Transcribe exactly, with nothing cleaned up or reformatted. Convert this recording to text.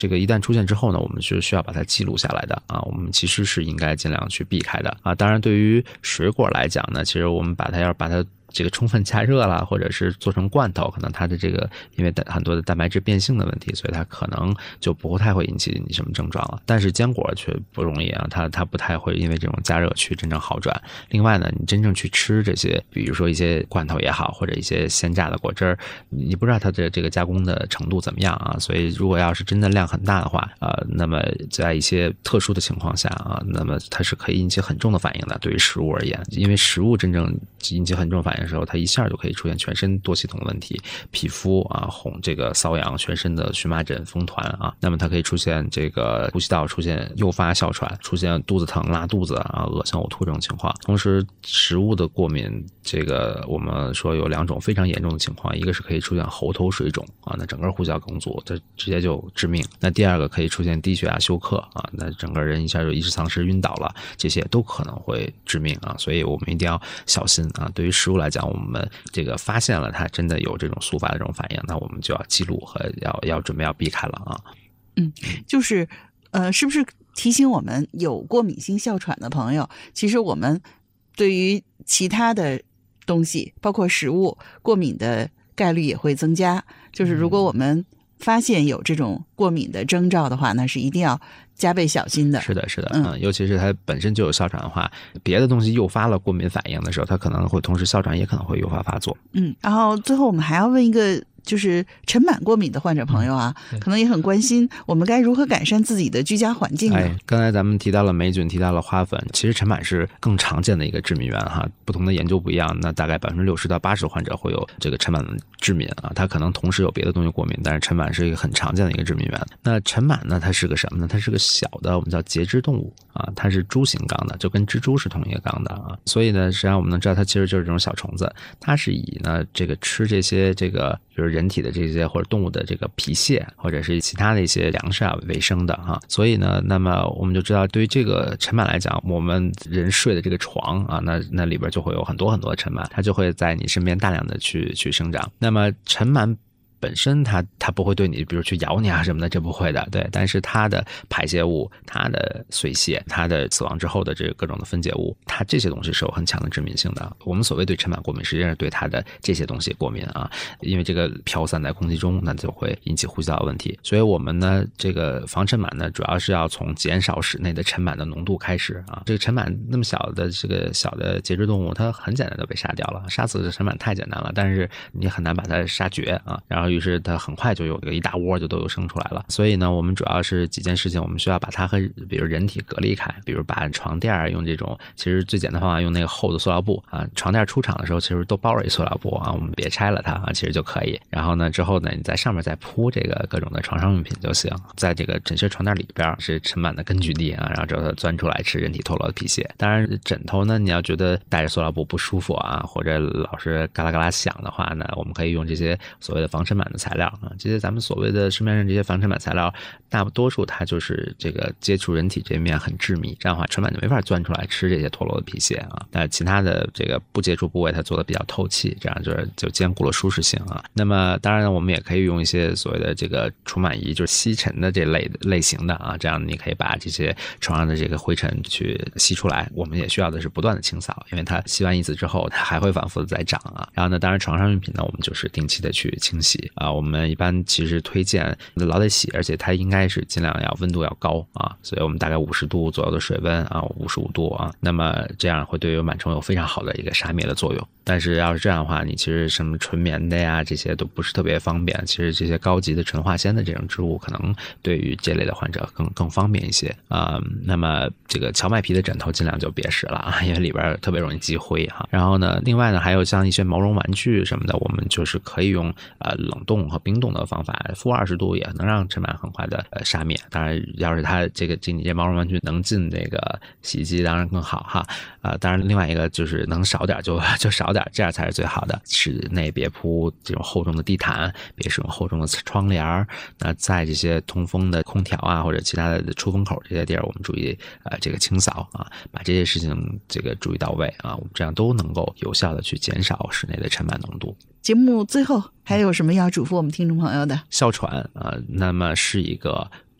这个一旦出现之后呢，我们是需要把它记录下来的啊，我们其实是应该尽量去避开的啊。当然对于水果来讲呢，其实我们把它要把它这个充分加热啦，或者是做成罐头，可能它的这个因为很多的蛋白质变性的问题，所以它可能就不太会引起你什么症状了。但是坚果却不容易啊，它它不太会因为这种加热去真正好转。另外呢，你真正去吃这些，比如说一些罐头也好，或者一些鲜榨的果汁儿，你不知道它的这个加工的程度怎么样啊。所以如果要是真的量很大的话，呃，那么在一些特殊的情况下啊，那么它是可以引起很重的反应的。对于食物而言，因为食物真正引起很重反应的时候，它一下就可以出现全身多系统的问题，皮肤啊红，这个瘙痒，全身的荨麻疹、风团啊，那么它可以出现这个呼吸道出现诱发哮喘，出现肚子疼、拉肚子啊、恶心、呕吐这种情况。同时，食物的过敏，这个我们说有两种非常严重的情况，一个是可以出现喉头水肿啊，那整个呼吸道梗阻，这直接就致命。那第二个可以出现低血压休克啊，那整个人一下就意识丧失、晕倒了，这些都可能会致命啊，所以我们一定要小心啊。对于食物来讲，我们这个发现了它真的有这种速发的这种反应，那我们就要记录和要要准备要避开了啊。 嗯，就是呃，是不是提醒我们有过敏性哮喘的朋友，其实我们对于其他的东西，包括食物过敏的概率也会增加。就是如果我们发现有这种过敏的征兆的话，那是一定要加倍小心的。 是的，是的，嗯，尤其是它本身就有哮喘的话，别的东西诱发了过敏反应的时候，它可能会同时哮喘也可能会诱发发作。 嗯，然后最后我们还要问一个，就是尘螨过敏的患者朋友啊，可能也很关心我们该如何改善自己的居家环境呢？ 哎，刚才咱们提到了霉菌，提到了花粉，其实尘螨是更常见的一个致敏源哈。不同的研究不一样，那大概百分之六十到八十患者会有这个尘螨致敏啊，它可能同时有别的东西过敏，但是尘螨是一个很常见的一个致敏源。那尘螨呢，它是个什么呢？它是个小的，我们叫节肢动物啊，它是蛛形纲的，就跟蜘蛛是同一个纲的啊。所以呢，实际上我们能知道它其实就是这种小虫子，它是以呢这个吃这些这个就是人体的这些或者动物的这个皮屑或者是其他的一些粮食啊为生的哈。所以呢，那么我们就知道对于这个尘螨来讲，我们人睡的这个床啊，那那里边就会有很多很多的尘螨，它就会在你身边大量的去去生长。那么尘螨本身它它不会对你比如去咬你啊什么的，这不会的，对。但是它的排泄物、它的碎屑、它的死亡之后的这个各种的分解物，它这些东西是有很强的致命性的。我们所谓对尘螨过敏，实际上是对它的这些东西过敏啊，因为这个飘散在空气中，那就会引起呼吸道的问题。所以我们呢，这个防尘螨呢，主要是要从减少室内的尘螨的浓度开始啊。这个尘螨那么小的这个小的节肢动物，它很简单的被杀掉了，杀死这尘螨太简单了，但是你很难把它杀绝啊。然后于是它很快就有一大窝就都有生出来了。所以呢，我们主要是几件事情，我们需要把它和比如人体隔离开，比如把床垫用这种其实最简单的方法，用那个厚的塑料布啊，床垫出厂的时候其实都包着一塑料布啊，我们别拆了它啊，其实就可以。然后呢之后呢，你在上面再铺这个各种的床上用品就行。在这个枕靴床垫里边是尘螨的根据地啊，然后之后它钻出来吃人体脱落的皮屑。当然枕头呢，你要觉得带着塑料布不舒服啊，或者老是嘎啦嘎啦响的话呢，我们可以用这些所谓的防尘螨的材料啊。这些咱们所谓的市面上这些防尘螨材料，大多数它就是这个接触人体这面很致密，这样的话尘螨就没法钻出来吃这些脱落的皮屑啊。那其他的这个不接触部位它做的比较透气，这样就是就兼顾了舒适性啊。那么当然我们也可以用一些所谓的这个除螨仪，就是吸尘的这类类型的啊，这样你可以把这些床上的这个灰尘去吸出来。我们也需要的是不断的清扫，因为它吸完一次之后它还会反复的再长啊。然后呢，当然床上用品呢，我们就是定期的去清洗啊。我们一般其实推荐老得洗，而且它应该是尽量要温度要高啊，所以我们大概五十度左右的水温啊，五十五度啊，那么这样会对于螨虫有非常好的一个杀灭的作用。但是要是这样的话，你其实什么纯棉的呀，这些都不是特别方便。其实这些高级的纯化纤的这种织物，可能对于这类的患者更更方便一些啊、呃。那么这个荞麦皮的枕头尽量就别使了啊，因为里边特别容易积灰哈。然后呢，另外呢，还有像一些毛绒玩具什么的，我们就是可以用呃冷冻和冰冻的方法，负二十度也能让尘螨很快的呃杀灭。当然，要是它这个这你这毛绒玩具能进这个洗衣机，当然更好哈。啊、呃，当然另外一个就是能少点就就少点，这样才是最好的。室内别铺这种厚重的地毯，别使用厚重的窗帘。那在这些通风的空调啊或者其他的出风口这些地儿，我们注意呃这个清扫啊，把这些事情这个注意到位啊，我们这样都能够有效的去减少室内的尘螨浓度。 节目最后还有什么要嘱咐我们听众朋友的？ 哮喘啊、呃，那么是一个